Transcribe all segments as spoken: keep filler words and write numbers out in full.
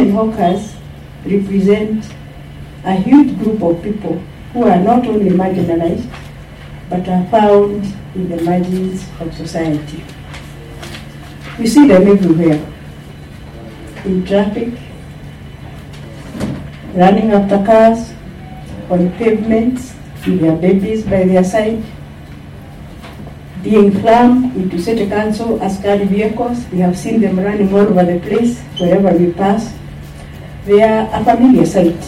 women hawkers represent a huge group of people who are not only marginalized, but are found in the margins of society. We see them everywhere, in traffic, running after cars, on pavements, with their babies by their side, being crammed into city council askari vehicles. We have seen them running all over the place, wherever we pass. They are a familiar sight.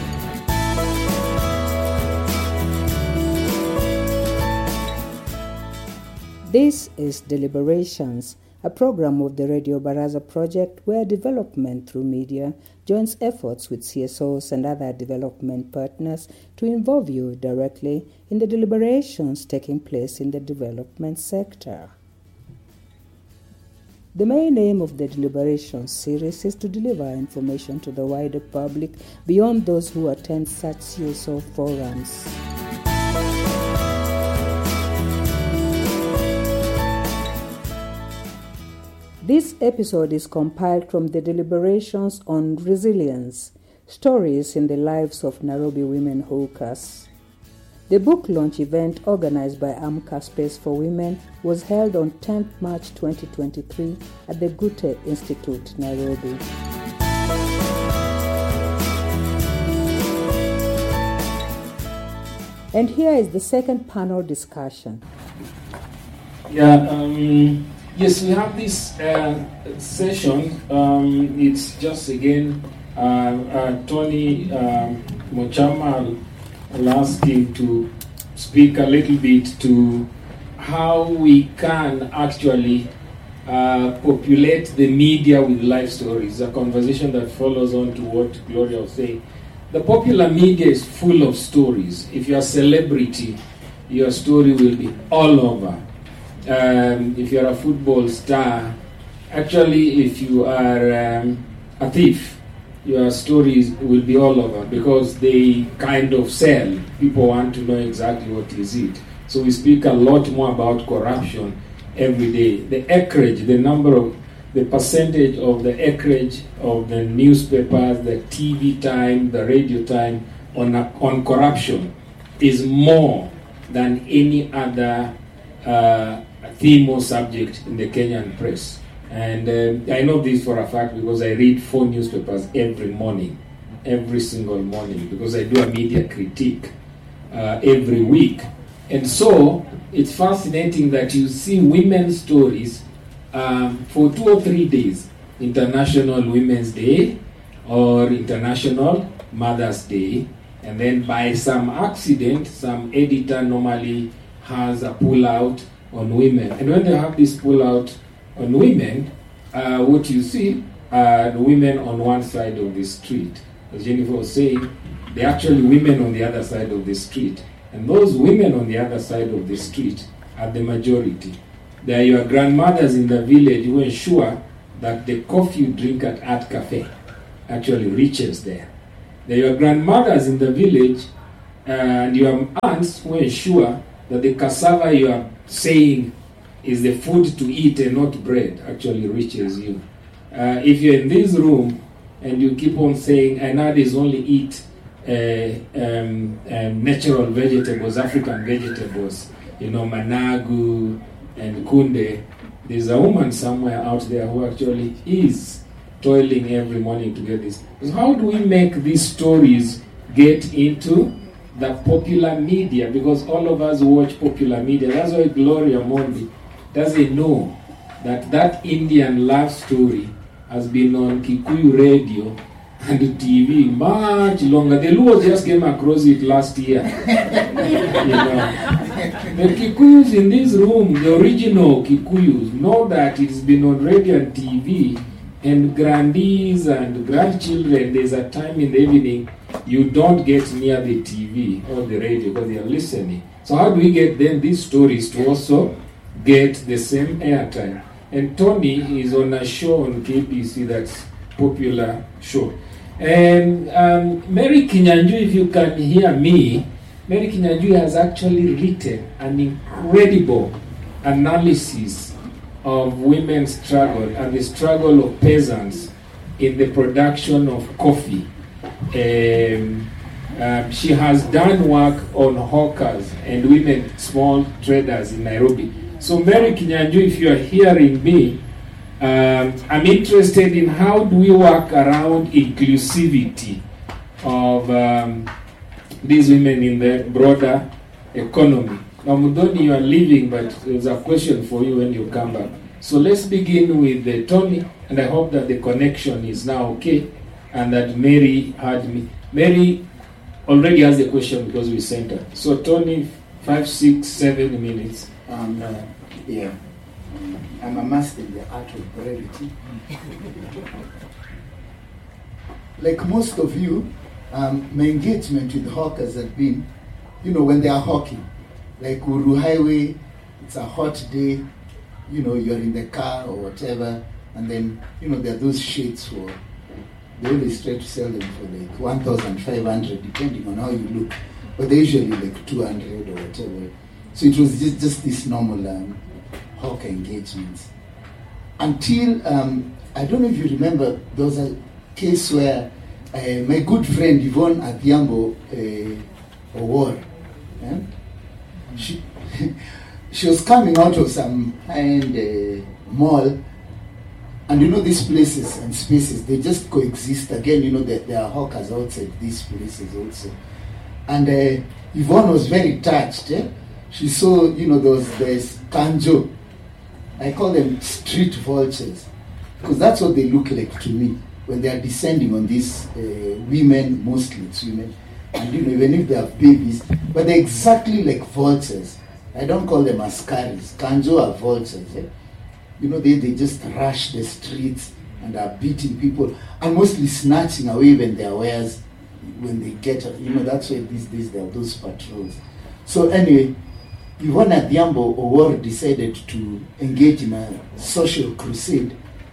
This is Deliberations, a program of the Radio Baraza project where development through media joins efforts with C S Os and other development partners to involve you directly in the deliberations taking place in the development sector. The main aim of the Deliberations series is to deliver information to the wider public beyond those who attend such C S O forums. This episode is compiled from the Deliberations on Resilience, Stories in the Lives of Nairobi Women Hawkers. The book launch event organized by Amka Space for Women was held on tenth March twenty twenty-three at the Gute Institute, Nairobi. And here is the second panel discussion. Yeah, um... Yes, we have this uh, session. Um, it's just again uh, uh, Tony um, Mochama. I'll ask him to speak a little bit to how we can actually uh, populate the media with life stories. A conversation that follows on to what Gloria was saying. The popular media is full of stories. If you're a celebrity, your story will be all over. Um, if you're a football star, actually if you are um, a thief, your stories will be all over because they kind of sell. People want to know exactly what is it. So we speak a lot more about corruption every day. The acreage, the number of, the percentage of the acreage of the newspapers, the T V time, the radio time on, a, on corruption is more than any other uh, theme or subject in the Kenyan press. And um, I know this for a fact because I read four newspapers every morning, every single morning, because I do a media critique uh, every week. And so it's fascinating that you see women's stories um, for two or three days, International Women's Day or International Mother's Day, and then by some accident, some editor normally has a pull-out on women. And when they have this pull-out on women, uh, what you see are the women on one side of the street. As Jennifer was saying, they're actually women on the other side of the street. And those women on the other side of the street are the majority. They are your grandmothers in the village who ensure that the coffee you drink at Art Cafe actually reaches there. They are your grandmothers in the village uh, and your aunts who ensure that the cassava you are saying is the food to eat and not bread actually reaches you. Uh, if you're in this room and you keep on saying, Anadis only eat uh, um, um, natural vegetables, African vegetables, you know, managu and kunde, there's a woman somewhere out there who actually is toiling every morning to get this. So how do we make these stories get into the popular media? Because all of us watch popular media. That's why Gloria Mondi doesn't know that that Indian love story has been on Kikuyu radio and T V much longer. The Luos just came across it last year. You know. The Kikuyus in this room, the original Kikuyus, know that it's been on radio and T V, and grandees and grandchildren, there's a time in the evening you don't get near the T V or the radio because they are listening. So how do we get then these stories to also get the same airtime? And Tony is on a show on K B C that's popular show. And um, Mary Kinyanjui, if you can hear me, Mary Kinyanjui has actually written an incredible analysis of women's struggle and the struggle of peasants in the production of coffee. Um, um, she has done work on hawkers and women small traders in Nairobi. So Mary Kinyanjui, if you are hearing me, um, I'm interested in how do we work around inclusivity of um, these women in the broader economy. Now, Mudoni, you are leaving, but there's a question for you when you come back. So let's begin with uh, Tony, and I hope that the connection is now okay, and that Mary heard me. Mary already has a question because we sent her. So Tony, five, six, seven minutes. Um, uh, yeah, I'm a master in the art of brevity. Like most of you, um, my engagement with hawkers has been, you know, when they are hawking. Like Uru Highway, it's a hot day, you know, you're in the car or whatever, and then, you know, there are those shades for, they always try to sell them for like one thousand five hundred, depending on how you look, but they're usually like two hundred or whatever. So it was just, just this normal um, hawker engagements. Until, um, I don't know if you remember, there was a case where uh, my good friend Yvonne Adhiambo uh, Owor, yeah? she, she was coming out of some high-end uh, mall, and you know these places and spaces, they just coexist. Again, you know, there, there are hawkers outside these places also. And uh, Yvonne was very touched. Eh? She saw, you know, those there's kanjo. I call them street vultures, because that's what they look like to me when they are descending on these uh, women, mostly it's women, and you know, even if they have babies, but they're exactly like vultures. I don't call them askaris. Kanjo are vultures. Eh? You know, they, they just rush the streets and are beating people and mostly snatching away even their wares when they get, you know, that's why these days there are those patrols. So anyway, Yvonne Adhiambo Owor decided to engage in a social crusade.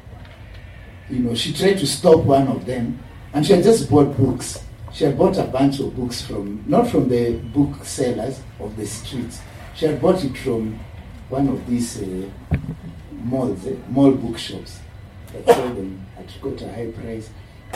You know, she tried to stop one of them, and she had just bought books. She had bought a bunch of books from, not from the booksellers of the streets. She had bought it from one of these uh, malls, eh, mall bookshops that sold them at quite a high price.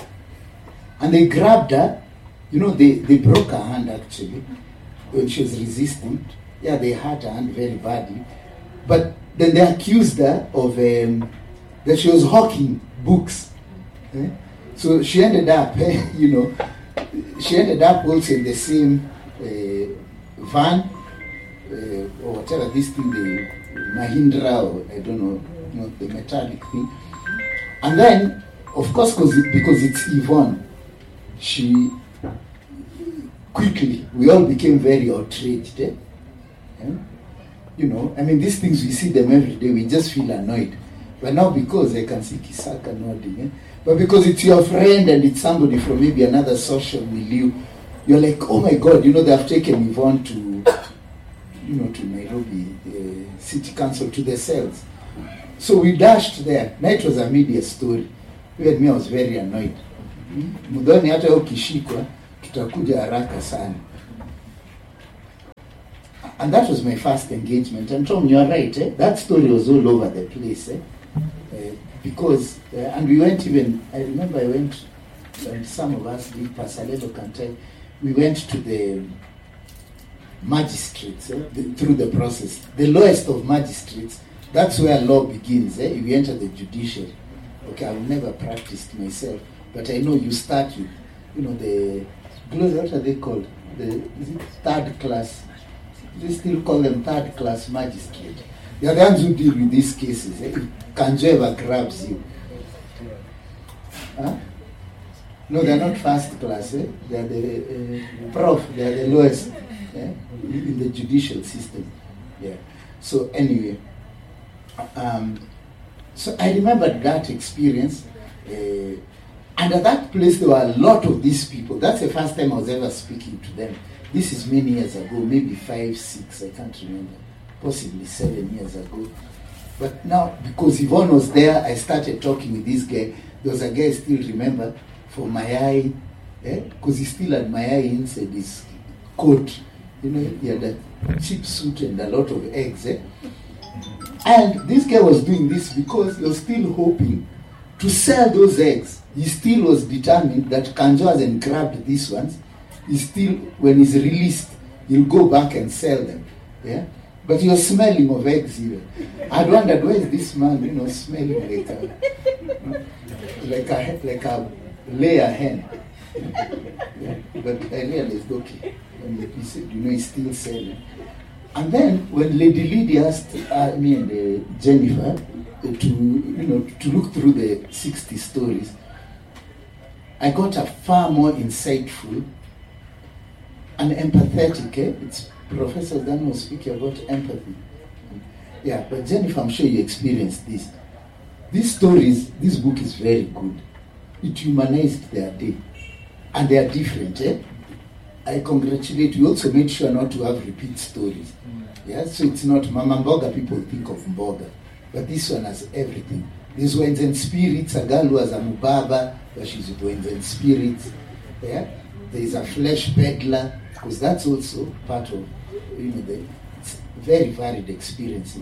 And they grabbed her, you know, they, they broke her hand actually when she was resisting. Yeah, they hurt her hand very badly. But then they accused her of um, that she was hawking books. Eh? So she ended up, eh, you know, she ended up also in the same uh, van, uh, or whatever this thing, the Mahindra, or I don't know, you know, the metallic thing. And then, of course, cause it, because it's Yvonne, she quickly, we all became very outraged. Eh? Yeah? You know, I mean, these things, we see them every day, we just feel annoyed. But not because I can see Kisaka nodding, eh? But because it's your friend and it's somebody from maybe another social milieu, you're like, oh my God, you know, they have taken Yvonne to, you know, to Nairobi uh, City Council, to the cells. So we dashed there. Now it was a media story. Even me, I was very annoyed. Mudoni hata ukishikwa, tutakuja haraka sana. And that was my first engagement. And Tom, you're right, eh? That story was all over the place. Eh? Uh, because, uh, and we went even, I remember I went, and some of us, Pastor Levo can tell, we went to the magistrates eh? the, through the process. The lowest of magistrates, that's where law begins. Eh? You enter the judiciary. Okay, I've never practiced myself, but I know you start with, you know, the, what are they called? The is it third class. They still call them third class magistrate. They are the ones who deal with these cases. Eh? If Kanjo ever grabs you. Huh? No, they are not first class. Eh? They are the uh, prof, they are the lowest eh? in the judicial system. Yeah. So anyway, um, so I remember that experience. Uh, and at that place, there were a lot of these people. That's the first time I was ever speaking to them. This is many years ago, maybe five, six, I can't remember, possibly seven years ago. But now, because Yvonne was there, I started talking with this guy. There was a guy I still remember, for Mayai, because eh? he still had Mayai inside his coat. You know, he had a cheap suit and a lot of eggs. Eh? And this guy was doing this because he was still hoping to sell those eggs, he still was determined that Kanjo hasn't grabbed these ones. He still, when he's released, he'll go back and sell them. Yeah? But he was smelling of eggs even. I'd wondered, where is this man, you know, smelling like a, like a, like a layer hen. Yeah? But I realized, okay, and he said, you know, he's still selling. And then when Lady Lydia asked uh, me and uh, Jennifer uh, to, you know, to look through the sixty stories, I got a far more insightful and empathetic. Eh? It's Professor Dan was speaking about empathy. Yeah, but Jennifer, I'm sure you experienced this. These stories, this book is very good. It humanized their day. And they are different. Eh? I congratulate you. Also made sure not to have repeat stories. Yeah, so it's not Mama Mboga, people think of Mboga. But this one has everything. There's Winds and Spirits, a girl who has a Mubaba, but she's with Winds and Spirits. Yeah? There's a flesh peddler, because that's also part of, you know, the it's very varied experiences.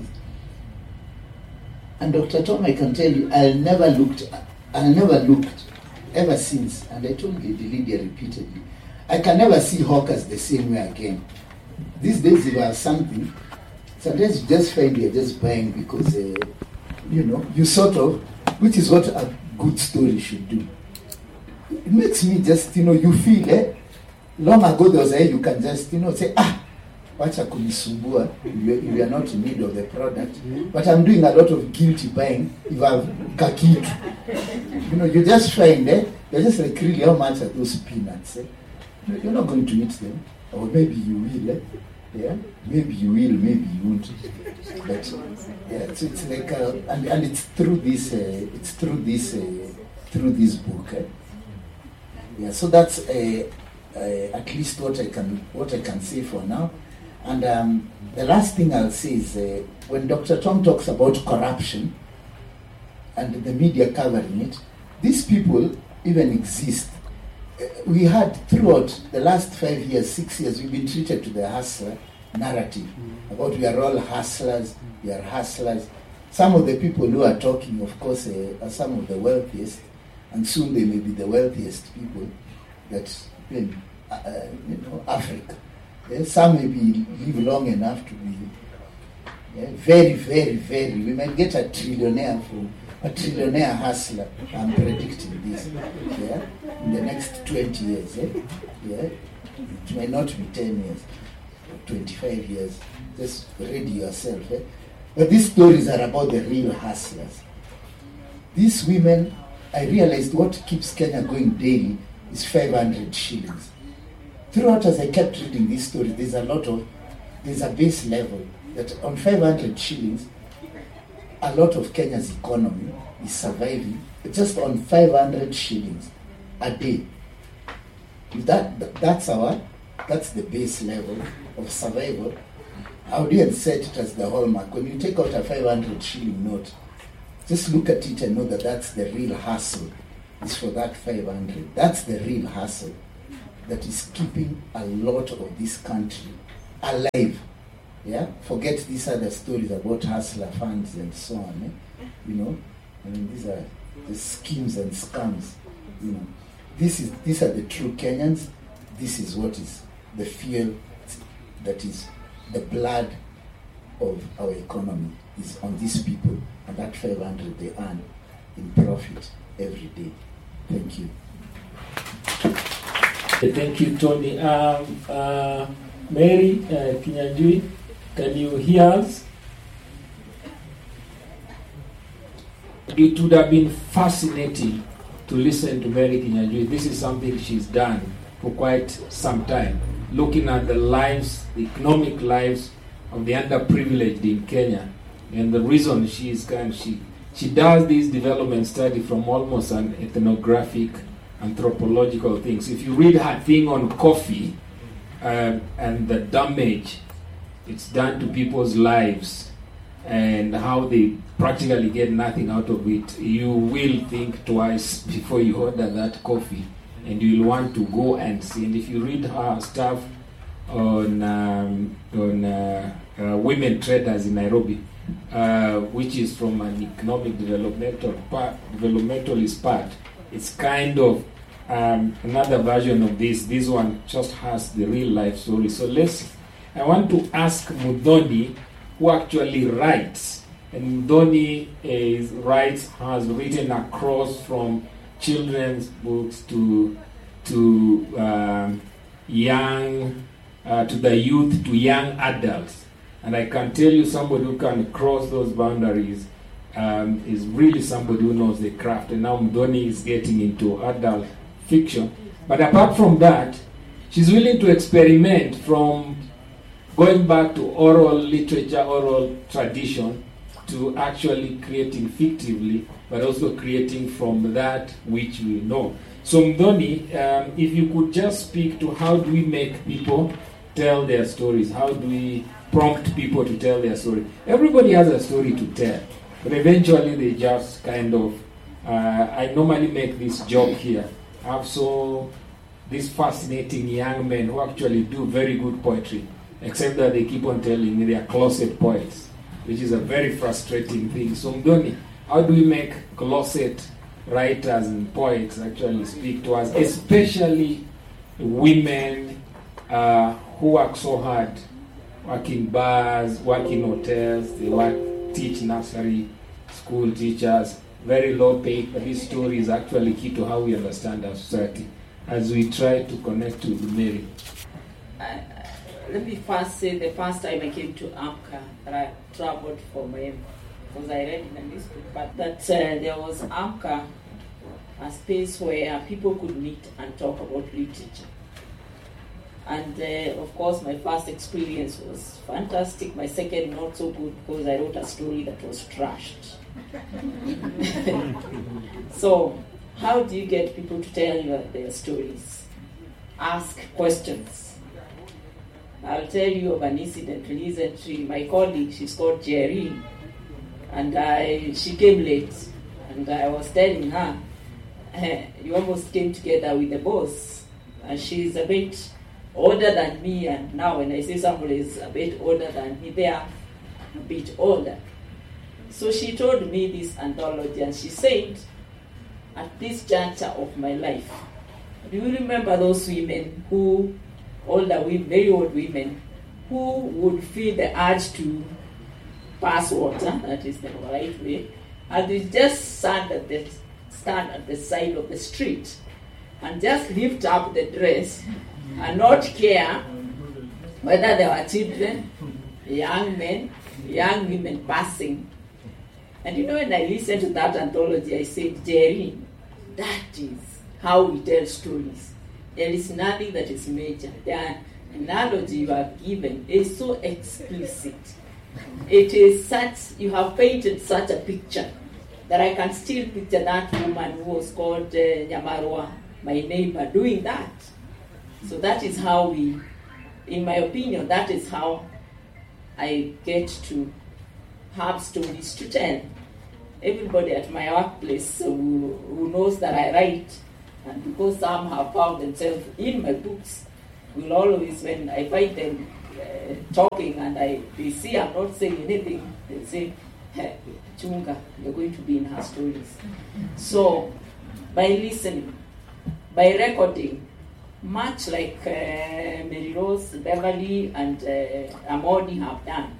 And Doctor Tom, I can tell you, I never looked, I never looked ever since, and I told Lady Lydia repeatedly, I can never see hawkers the same way again. These days, if you have something, sometimes you just find you're just buying because, uh, you know, you sort of, which is what a good story should do. It makes me just, you know, you feel, eh? Long ago there was a, you can just, you know, say, ah, wacha kunisumbua, you are not in need of the product. But I'm doing a lot of guilty buying if I've kakitu. You know, you just find, eh? You're just like, really, how much are those peanuts, eh? You're not going to eat them. Or maybe you will, eh? Yeah? Maybe you will, maybe you won't. But, yeah, so it's like, uh, and, and it's through this, uh, it's through this, uh, through this book, eh? Yeah, so that's uh, uh, at least what I can what I can say for now. And um, the last thing I'll say is uh, when Doctor Tom talks about corruption and the media covering it, these people even exist. Uh, we had throughout the last five years, six years, we've been treated to the hustler narrative about we are all hustlers, we are hustlers. Some of the people who are talking, of course, uh, are some of the wealthiest. And soon they may be the wealthiest people that in uh, you know, Africa. Yeah, some may be live long enough to be yeah, very, very, very. We might get a trillionaire from a trillionaire hustler. I'm predicting this. Yeah, in the next twenty years. Eh? Yeah, it may not be ten years, or twenty-five years. Just ready yourself. Eh? But these stories are about the real hustlers. These women. I realized what keeps Kenya going daily is five hundred shillings. Throughout, as I kept reading these stories, there's a lot of, there's a base level that on five hundred shillings, a lot of Kenya's economy is surviving just on five hundred shillings a day. That, that's our, that's the base level of survival. I would even set it as the hallmark. When you take out a five hundred shilling note, just look at it and know that that's the real hustle. It's for that five hundred. That's the real hustle that is keeping a lot of this country alive. Yeah? Forget these other stories about hustler funds and so on. Eh? You know? I mean, these are the schemes and scams. You know? This is, these are the true Kenyans. This is what is the fuel that is the blood of our economy is on these people. And that five hundred they earn in profit every day. Thank you. Thank you, Tony. Um, uh, Mary uh, Kinyanjui, can you hear us? It would have been fascinating to listen to Mary Kinyanjui. This is something she's done for quite some time, looking at the lives, the economic lives of the underprivileged in Kenya. And the reason she is kind, she she does this development study from almost an ethnographic, anthropological things. If you read her thing on coffee uh, and the damage it's done to people's lives and how they practically get nothing out of it, you will think twice before you order that coffee, and you'll want to go and see. And if you read her stuff on um, on uh, uh, women traders in Nairobi, uh, which is from an economic developmental part, developmentalist part. It's kind of um, another version of this. This one just has the real life story. So let's, I want to ask Muthoni, who actually writes. And Muthoni is, writes, has written across from children's books to to um, young, uh, to the youth, to young adults. And I can tell you, somebody who can cross those boundaries um, is really somebody who knows the craft. And now Muthoni is getting into adult fiction. But apart from that, she's willing to experiment from going back to oral literature, oral tradition, to actually creating fictively, but also creating from that which we know. So Muthoni, um, if you could just speak to how do we make people tell their stories? How do we prompt people to tell their story? Everybody has a story to tell, but eventually they just kind of, uh, I normally make this joke here. I have so these fascinating young men who actually do very good poetry, except that they keep on telling me they are closet poets, which is a very frustrating thing. So Muthoni, how do we make closet writers and poets actually speak to us, especially women uh, who work so hard, work in bars, work in hotels, they work, teach nursery, school teachers, very low paid, but this story is actually key to how we understand our society as we try to connect with Mary. Uh, let me first say the first time I came to AMCA, that I traveled for my, because I read in a newspaper, but that uh, there was AMCA, a space where people could meet and talk about literature. And uh, of course, my first experience was fantastic. My second, not so good, because I wrote a story that was trashed. So, how do you get people to tell you their stories? Ask questions. I'll tell you of an incident recently. My colleague, she's called Jerry, and I, she came late, and I was telling her, you almost came together with the boss, and she's a bit older than me, and now when I say somebody is a bit older than me, they are a bit older. So she told me this anthology, and she said, at this juncture of my life, do you remember those women who, older women, very old women, who would feel the urge to pass water, that is the right way, and they just stand at the, stand at the side of the street and just lift up the dress and not care whether there were children, young men, young women passing. And you know, when I listened to that anthology, I said, Jerry, that is how we tell stories. There is nothing that is major. The analogy you have given is so explicit. It is such, you have painted such a picture that I can still picture that woman who was called uh, Nyamarwa, my neighbor, doing that. So that is how we, in my opinion, that is how I get to have stories to tell. Everybody at my workplace who, who knows that I write, and because some have found themselves in my books, will always, when I find them uh, talking and I they see I'm not saying anything, they say, hey, Chunga, you're going to be in her stories. So, by listening, by recording, much like uh, Mary Rose, Beverly, and uh, Amodi have done.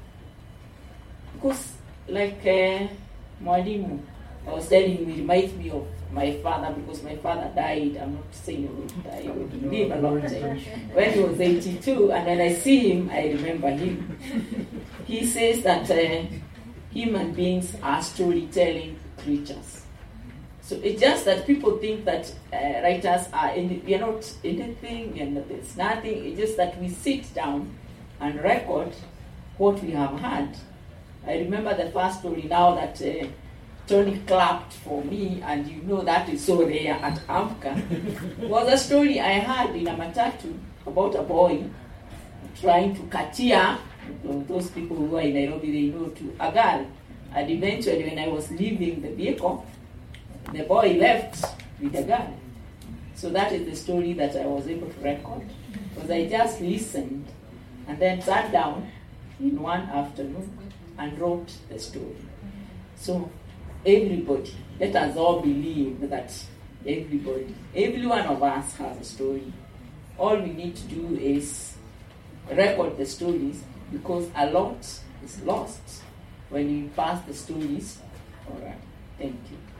Because, like uh, Mwalimu, I was telling you, reminds me of my father, because my father died. I'm not saying he would die, he would live a long time. When he was eighty-two, and when I see him, I remember him. He says that uh, human beings are storytelling creatures. So it's just that people think that uh, writers are, in, we are not anything, and there's nothing. It's just that we sit down and record what we have had. I remember the first story now that uh, Tony clapped for me, and you know that is so rare at AMCA, was a story I had in a matatu about a boy trying to katia, those people who are in Nairobi, they know, to a girl. And eventually, when I was leaving the vehicle, the boy left with the girl. So that is the story that I was able to record, because I just listened and then sat down in one afternoon and wrote the story. So everybody, let us all believe that everybody, every one of us has a story. All we need to do is record the stories, because a lot is lost when you pass the stories. All right, thank you.